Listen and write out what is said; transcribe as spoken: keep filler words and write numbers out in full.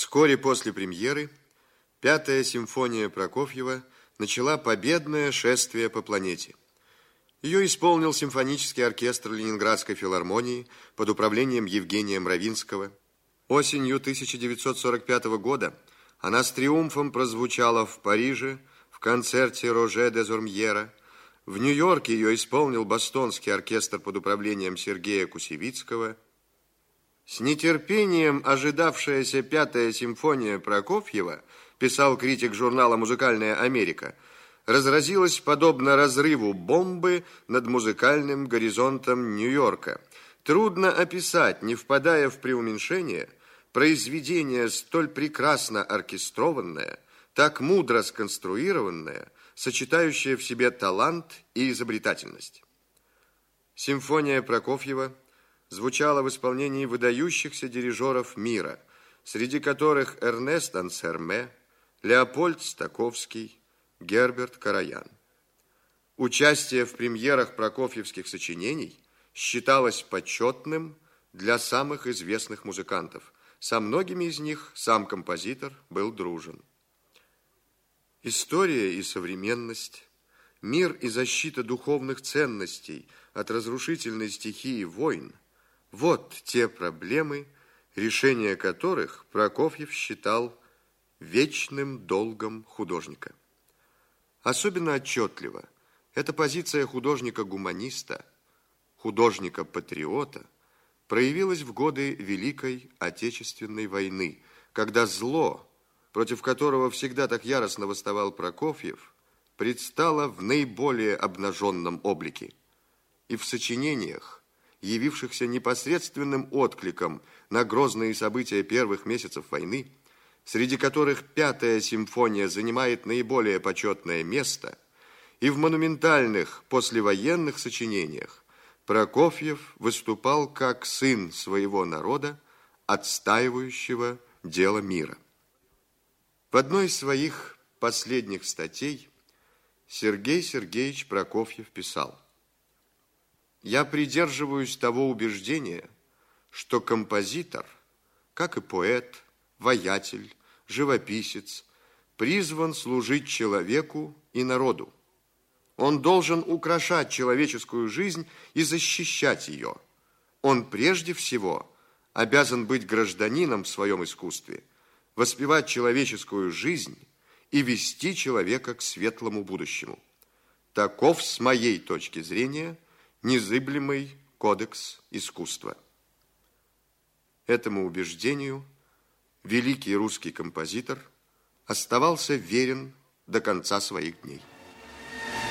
Вскоре после премьеры Пятая симфония Прокофьева начала победное шествие по планете. Ее исполнил симфонический оркестр Ленинградской филармонии под управлением Евгения Мравинского. Осенью тысяча девятьсот сорок пятого года она с триумфом прозвучала в Париже в концерте Роже де Зурмьера. В Нью-Йорке ее исполнил Бостонский оркестр под управлением Сергея Кусевицкого. С нетерпением ожидавшаяся Пятая симфония Прокофьева, писал критик журнала «Музыкальная Америка», разразилась подобно разрыву бомбы над музыкальным горизонтом Нью-Йорка. Трудно описать, не впадая в преуменьшение, произведение столь прекрасно оркестрованное, так мудро сконструированное, сочетающее в себе талант и изобретательность. Симфония Прокофьева звучала в исполнении выдающихся дирижеров мира, среди которых Эрнест Ансерме, Леопольд Стаковский, Герберт Караян. Участие в премьерах прокофьевских сочинений считалось почетным для самых известных музыкантов. Со многими из них сам композитор был дружен. История и современность, мир и защита духовных ценностей от разрушительной стихии войн – вот те проблемы, решение которых Прокофьев считал вечным долгом художника. Особенно отчетливо эта позиция художника-гуманиста, художника-патриота проявилась в годы Великой Отечественной войны, когда зло, против которого всегда так яростно восставал Прокофьев, предстало в наиболее обнаженном облике. И в сочинениях, явившихся непосредственным откликом на грозные события первых месяцев войны, среди которых Пятая симфония занимает наиболее почетное место, и в монументальных послевоенных сочинениях Прокофьев выступал как сын своего народа, отстаивающего дело мира. В одной из своих последних статей Сергей Сергеевич Прокофьев писал: «Я придерживаюсь того убеждения, что композитор, как и поэт, воятель, живописец, призван служить человеку и народу. Он должен украшать человеческую жизнь и защищать ее. Он прежде всего обязан быть гражданином в своем искусстве, воспевать человеческую жизнь и вести человека к светлому будущему. Таков, с моей точки зрения, незыблемый кодекс искусства». Этому убеждению великий русский композитор оставался верен до конца своих дней.